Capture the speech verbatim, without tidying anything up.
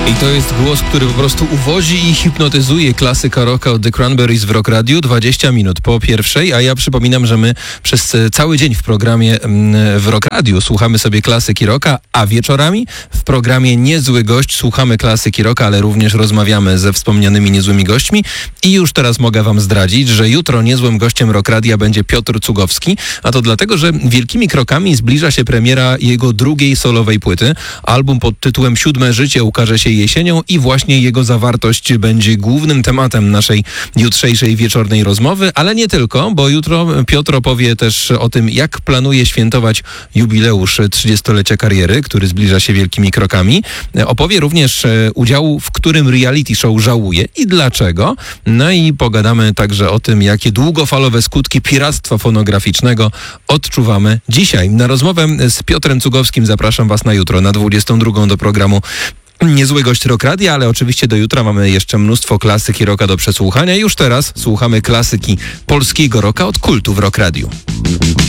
I to jest głos, który po prostu uwozi i hipnotyzuje klasyka rocka od The Cranberries w Rock Radio. dwadzieścia minut po pierwszej, a ja przypominam, że my przez cały dzień w programie w Rock Radio słuchamy sobie klasyki rocka, a wieczorami w programie Niezły Gość słuchamy klasyki rocka, ale również rozmawiamy ze wspomnianymi niezłymi gośćmi. I już teraz mogę wam zdradzić, że jutro niezłym gościem Rock Radia będzie Piotr Cugowski, a to dlatego, że wielkimi krokami zbliża się premiera jego drugiej solowej płyty. Album pod tytułem Siódme Życie ukaże się jesienią i właśnie jego zawartość będzie głównym tematem naszej jutrzejszej wieczornej rozmowy, ale nie tylko, bo jutro Piotr opowie też o tym, jak planuje świętować jubileusz trzydziestolecia kariery, który zbliża się wielkimi krokami. Opowie również udziału, w którym reality show żałuje i dlaczego. No i pogadamy także o tym, jakie długofalowe skutki piractwa fonograficznego odczuwamy dzisiaj. Na rozmowę z Piotrem Cugowskim zapraszam was na jutro, na dwudziestą drugą do programu Niezły Gość Rock Radia, ale oczywiście do jutra mamy jeszcze mnóstwo klasyki rocka do przesłuchania. Już teraz słuchamy klasyki polskiego rocka od Kultu w Rock Radiu.